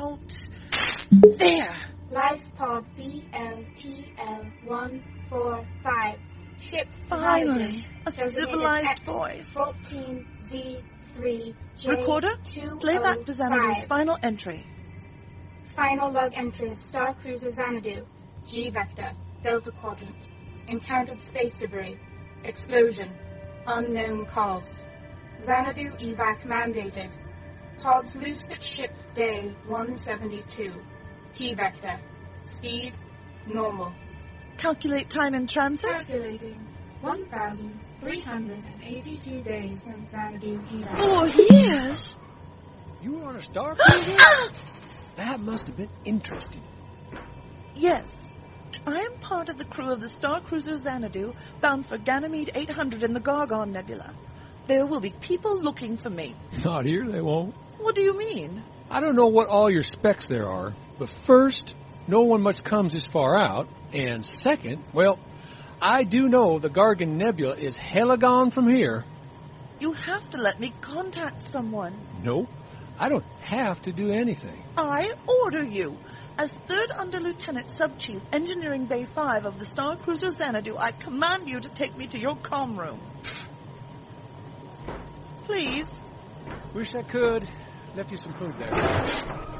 about there. Life pod BLTL145. Ship Finally, a Designated civilized X voice. 14Z3J Recorder, play back to Xanadu's 205. final entry. Final log entry of Star Cruiser Xanadu. G-Vector, Delta Quadrant. Encountered space debris. Explosion. Unknown cause. Xanadu evac mandated. Pods loosed at ship day 172. T-Vector. Speed, normal. Calculate time in transit. Calculating 1,382 days since Xanadu evac. 4 years? You were on a Star Cruiser? That must have been interesting. Yes. I am part of the crew of the Star Cruiser Xanadu, bound for Ganymede 800 in the Gargon Nebula. There will be people looking for me. Not here, they won't. What do you mean? I don't know what all your specs there are, but first, no one much comes this far out, and second, well, I do know the Gargon Nebula is hella gone from here. You have to let me contact someone. No, I don't have to do anything. I order you. As 3rd Under Lieutenant Sub-Chief, Engineering Bay 5 of the Star Cruiser Xanadu, I command you to take me to your comm room. Please. Wish I could. Left you some food there.